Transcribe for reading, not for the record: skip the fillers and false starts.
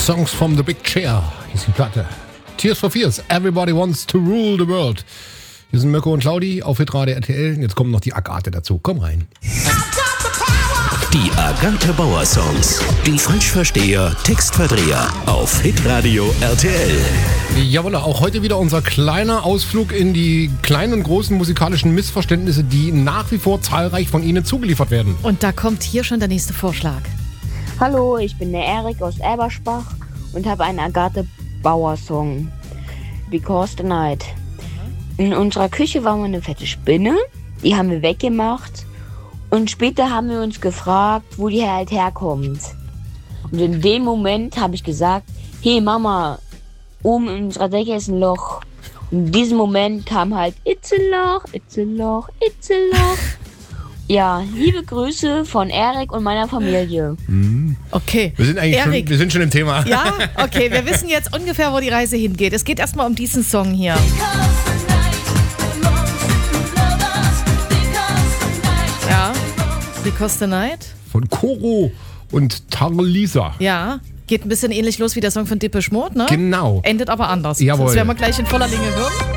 Songs from the Big Chair hieß die Platte. Tears for Fears, Everybody Wants to Rule the World. Hier sind Mirko und Claudi auf Hitradio RTL. Jetzt kommen noch die Agathe dazu. Komm rein. Die Agathe Bauer Songs. Die Falschversteher, Textverdreher auf Hitradio RTL. Jawohl, auch heute wieder unser kleiner Ausflug in die kleinen und großen musikalischen Missverständnisse, die nach wie vor zahlreich von Ihnen zugeliefert werden. Und da kommt hier schon der nächste Vorschlag. Hallo, ich bin der Erik aus Elbersbach und habe einen Agathe Bauer Song. Because the Night. In unserer Küche war mal eine fette Spinne, die haben wir weggemacht und später haben wir uns gefragt, wo die halt herkommt. Und in dem Moment habe ich gesagt, hey Mama, oben in unserer Decke ist ein Loch. Und in diesem Moment kam halt, it's a Loch, it's a Loch, it's a Loch. Ja, liebe Grüße von Erik und meiner Familie. Okay. Wir sind eigentlich Erik. wir sind schon im Thema. Ja, okay, wir wissen jetzt ungefähr, wo die Reise hingeht. Es geht erstmal um diesen Song hier. Ja, Because the Night. Von Koro und Tarlisa. Ja, geht ein bisschen ähnlich los wie der Song von Depeche Mode, ne? Genau. Endet aber anders. Jawohl. Das werden wir gleich in voller Länge hören.